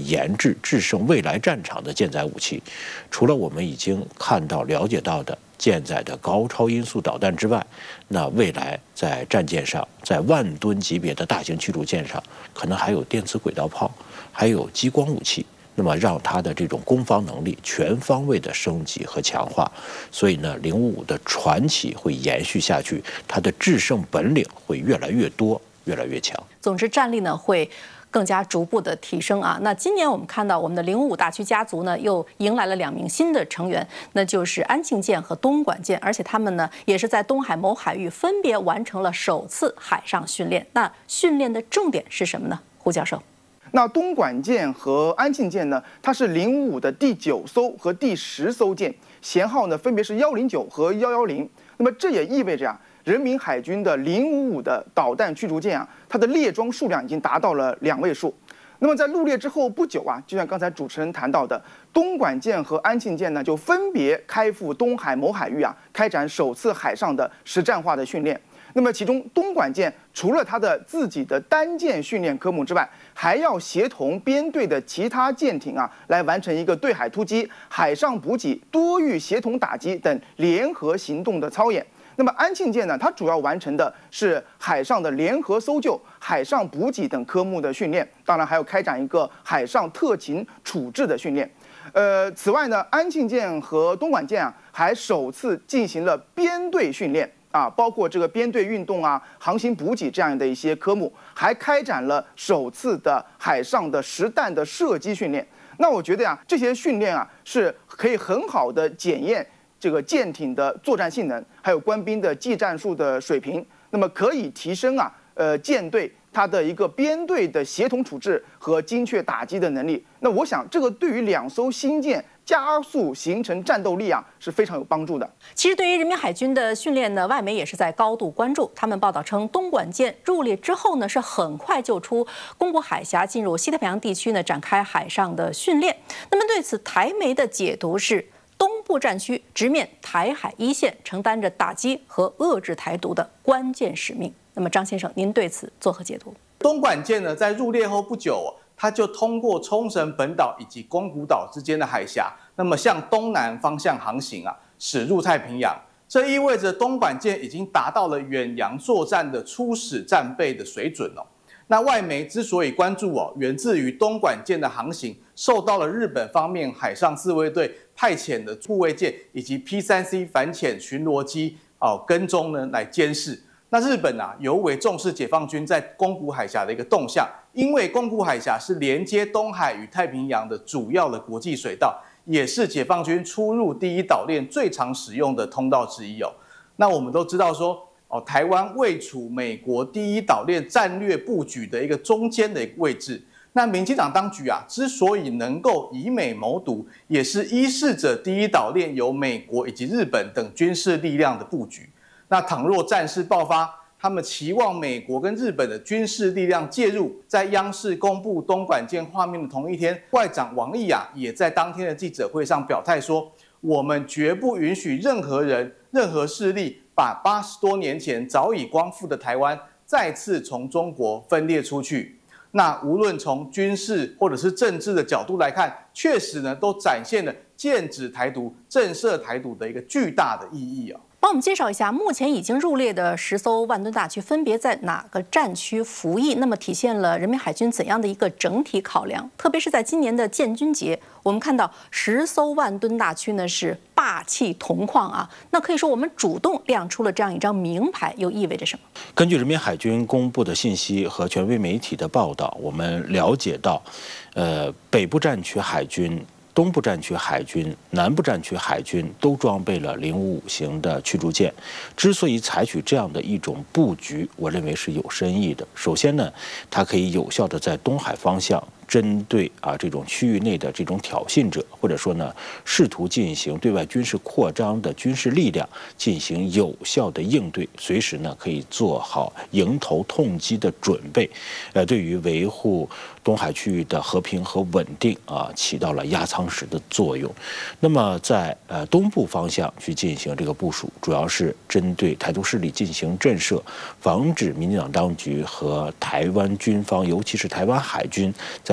研制制胜未来战场的舰载武器。除了我们已经看到了解到的舰载的高超音速导弹之外，那未来在战舰上，在10000吨级别的大型驱逐舰上，可能还有电磁轨道炮，还有激光武器。那么让它的这种攻防能力全方位的升级和强化，所以呢，055的传奇会延续下去，它的制胜本领会越来越多，越来越强。 总之，战力呢会更加逐步的提升啊。那今年我们看到我们的055大驱家族呢又迎来了2名新的成员，那就是安庆舰和东莞舰，而且他们呢也是在东海某海域分别完成了首次海上训练。那训练的重点是什么呢？胡教授。 那东莞舰和安庆舰呢，它是055的第9艘和第10艘舰，舷号呢分别是109和110。那么这也意味着啊，人民海军的055的导弹驱逐舰啊，它的列装数量已经达到了2位数。那么在入列之后不久啊，就像刚才主持人谈到的，东莞舰和安庆舰呢就分别开赴东海某海域啊，开展首次海上的实战化的训练。那么，其中东莞舰除了它的自己的单舰训练科目之外，还要协同编队的其他舰艇啊，来完成一个对海突击、海上补给、多域协同打击等联合行动的操演。那么安庆舰呢，它主要完成的是海上的联合搜救、海上补给等科目的训练，当然还有开展一个海上特勤处置的训练。此外呢，安庆舰和东莞舰啊，还首次进行了编队训练。包括这个编队运动啊、航行补给这样的一些科目，还开展了首次的海上的实弹的射击训练。那我觉得这些训练啊是可以很好的检验这个舰艇的作战性能，还有官兵的技战术的水平，那么可以提升舰队它的一个编队的协同处置和精确打击的能力。那我想这个对于2艘新舰加速形成战斗力是非常有帮助的。 其实对于人民海军的训练呢，外媒也是在高度关注。他们报道称，东莞舰入列之后呢，是很快就出宫古海峡，进入西太平洋地区呢，展开海上的训练。那么对此，台媒的解读是，东部战区直面台海一线，承担着打击和遏制台独的关键使命。那么张先生，您对此作何解读？ 东莞舰呢，在入列后不久，它就通过冲绳本岛以及宫古岛之间的海峡，那么向东南方向航行驶入太平洋。这意味着东莞舰已经达到了远洋作战的初始战备的水准哦。那外媒之所以关注源自于东莞舰的航行受到了日本方面海上自卫队派遣的护卫舰以及 P3C 反潜巡逻机跟踪呢来监视。那日本尤为重视解放军在宫古海峡的一个动向，因为宫古海峡是连接东海与太平洋的主要的国际水道，也是解放军出入第一岛链最常使用的通道之一哦。那我们都知道说，台湾位处美国第一岛链战略布局的一个中间的一个位置。那民进党当局之所以能够以美谋独，也是依恃着第一岛链由美国以及日本等军事力量的布局。那倘若战事爆发，他们期望美国跟日本的军事力量介入。在央视公布东莞舰画面的同一天，外长王毅也在当天的记者会上表态说，我们绝不允许任何人、任何势力把80多年前早已光复的台湾再次从中国分裂出去。那无论从军事或者是政治的角度来看，确实呢都展现了剑指台独、震慑台独的一个巨大的意义帮我们介绍一下，目前已经入列的10艘万吨大驱分别在哪个战区服役？那么体现了人民海军怎样的一个整体考量？特别是在今年的建军节，我们看到10艘万吨大驱呢是霸气铜矿那可以说我们主动亮出了这样一张名牌，又意味着什么？ 根据人民海军公布的信息和权威媒体的报道，我们了解到，北部战区海军、东部战区海军、南部战区海军都装备了055型的驱逐舰。之所以采取这样的一种布局，我认为是有深意的。首先呢，它可以有效地在东海方向针对这种区域内的这种挑衅者，或者说呢试图进行对外军事扩张的军事力量进行有效的应对，随时呢可以做好迎头痛击的准备，对于维护东海区域的和平和稳定起到了压舱石的作用。那么在东部方向去进行这个部署，主要是针对台独势力进行震慑，防止民进党当局和台湾军方，尤其是台湾海军在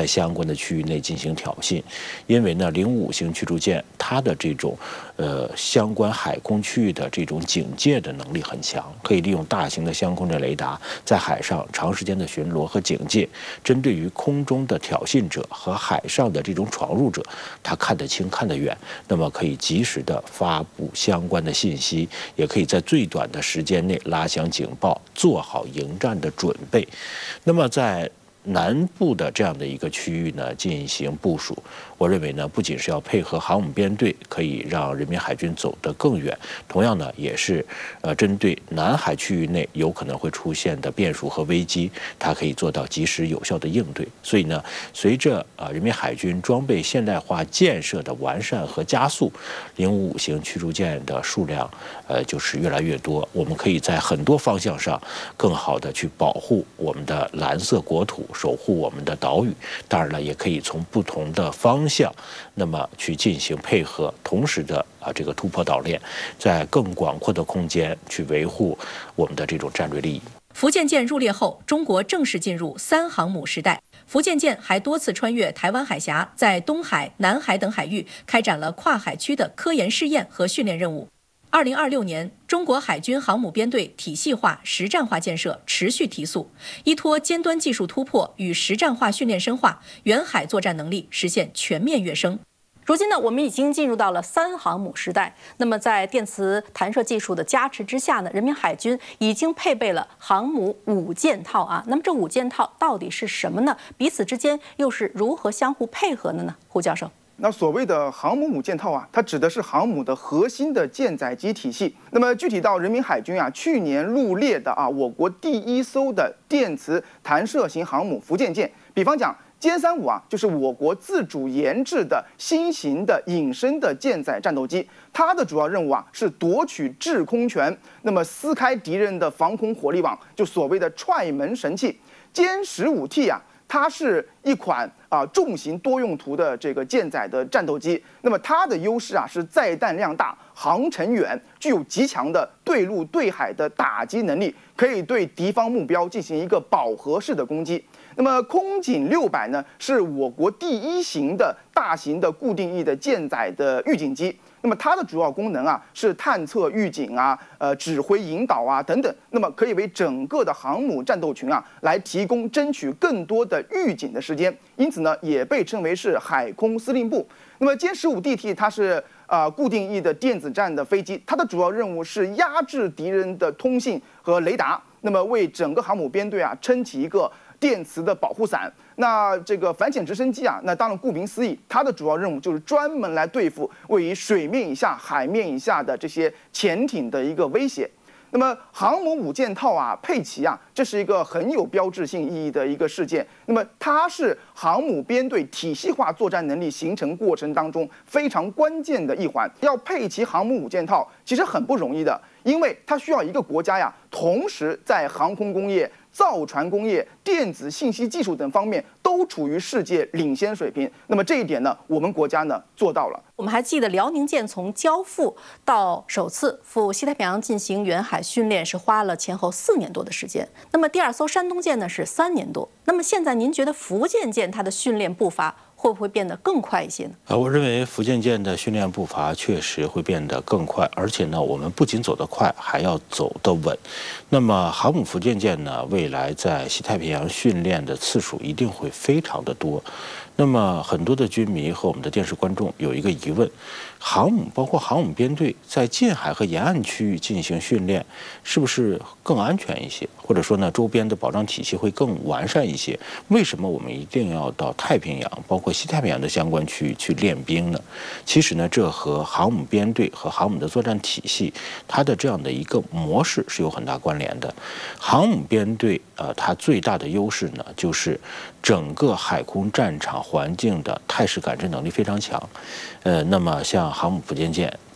相关的区域内进行挑衅，因为呢，05型驱逐舰它的这种相关海空区域的这种警戒的能力很强，可以利用大型的相控阵雷达在海上长时间的巡逻和警戒，针对于空中的挑衅者和海上的这种闯入者，它看得清看得远，那么可以及时的发布相关的信息，也可以在最短的时间内拉响警报，做好迎战的准备。那么在南部的这样的一个区域呢进行部署，我认为呢不仅是要配合航母编队，可以让人民海军走得更远，同样呢也是针对南海区域内有可能会出现的变数和危机，它可以做到及时有效的应对。所以呢，随着人民海军装备现代化建设的完善和加速，05型驱逐舰的数量就是越来越多，我们可以在很多方向上更好的去保护我们的蓝色国土，守护我们的岛屿。当然了，也可以从不同的方向，那么去进行配合，同时的这个突破岛链，在更广阔的空间去维护我们的这种战略利益。 福建舰入列后，中国正式进入3航母时代。福建舰还多次穿越台湾海峡，在东海、南海等海域开展了跨海区的科研试验和训练任务。2026年，中国海军航母编队体系化、实战化建设持续提速，依托尖端技术突破与实战化训练深化，远海作战能力实现全面跃升。如今呢，我们已经进入到了3航母时代。那么，在电磁弹射技术的加持之下呢，人民海军已经配备了航母5件套啊。那么这5件套到底是什么呢？彼此之间又是如何相互配合的呢？胡教授。 那所谓的航母5件套啊，它指的是航母的核心的舰载机体系。那么具体到人民海军啊，去年入列的我国第1艘的电磁弹射型航母福建舰，比方讲歼35啊，就是我国自主研制的新型的隐身的舰载战斗机，它的主要任务啊是夺取制空权，那么撕开敌人的防空火力网，就所谓的踹门神器。歼15T啊，它是一款重型多用途的这个舰载的战斗机，那么它的优势啊是载弹量大、航程远，具有极强的对陆对海的打击能力，可以对敌方目标进行一个饱和式的攻击。那么空警600呢，是我国第1型的大型的固定翼的舰载的预警机。那么它的主要功能啊是探测预警啊、指挥引导啊等等，那么可以为整个的航母战斗群啊来提供争取更多的预警的时间，因此呢也被称为是海空司令部。那么歼15DT 它是固定翼的电子战的飞机，它的主要任务是压制敌人的通信和雷达，那么为整个航母编队啊撑起一个电磁的保护伞。那这个反潜直升机啊，那当然顾名思义，它的主要任务就是专门来对付位于水面以下、海面以下的这些潜艇的一个威胁。那么航母5件套啊，配齐啊，这是一个很有标志性意义的一个事件。那么它是航母编队体系化作战能力形成过程当中非常关键的一环。要配齐航母5件套，其实很不容易的，因为它需要一个国家呀，同时在航空工业、造船工业、电子信息技术等方面都处于世界领先水平。那么这一点呢，我们国家呢做到了。 我们还记得辽宁舰从交付到首次赴西太平洋进行远海训练是花了前后4年多的时间。那么第2艘山东舰呢是3年多。那么现在您觉得福建舰它的训练步伐会不会变得更快一些呢？ 我认为福建舰的训练步伐确实会变得更快，而且呢，我们不仅走得快，还要走得稳。那么航母福建舰呢，未来在西太平洋训练的次数一定会非常的多。那么很多的军迷和我们的电视观众有一个疑问：航母包括航母编队在近海和沿岸区域进行训练，是不是更安全一些？或者说呢，周边的保障体系会更完善一些？为什么我们一定要到太平洋，包括西太平洋的相关区域去练兵呢？其实呢，这和航母编队和航母的作战体系，它的这样的一个模式是有很大关联的。航母编队它最大的优势呢，就是整个海空战场环境的态势感知能力非常强。那么像航母福建舰，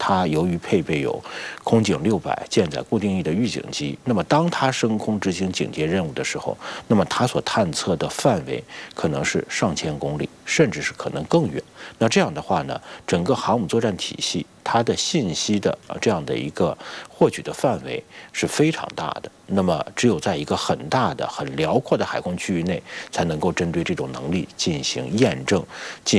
它由于配备有空警600舰载固定翼的预警机，那么当它升空执行警戒任务的时候，那么它所探测的范围可能是上千公里，甚至是可能更远。那这样的话呢，整个航母作战体系它的信息的这样的一个获取的范围是非常大的。那么只有在一个很大的、很辽阔的海空区域内，才能够针对这种能力进行验证、